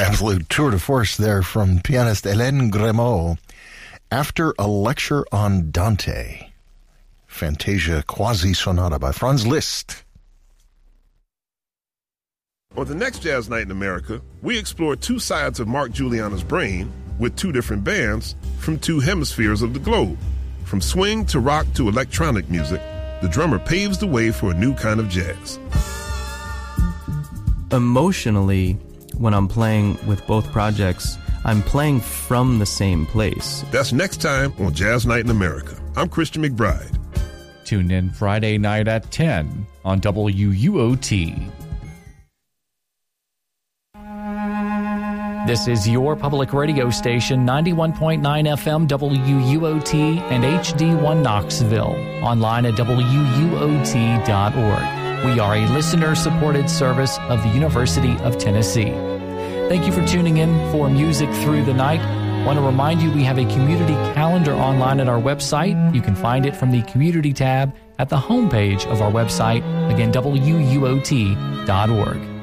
absolute tour de force there from pianist Hélène Grimaud. After a lecture on Dante, Fantasia Quasi Sonata by Franz Liszt. On the next Jazz Night in America, we explore two sides of Mark Giuliano's brain with two different bands from two hemispheres of the globe. From swing to rock to electronic music, the drummer paves the way for a new kind of jazz. Emotionally, when I'm playing with both projects, I'm playing from the same place. That's next time on Jazz Night in America. I'm Christian McBride. Tune in Friday night at 10 on WUOT. This is your public radio station, 91.9 FM WUOT and HD1 Knoxville. Online at WUOT.org. We are a listener-supported service of the University of Tennessee. Thank you for tuning in for Music Through the Night. I want to remind you we have a community calendar online at our website. You can find it from the Community tab at the homepage of our website, again, WUOT.org.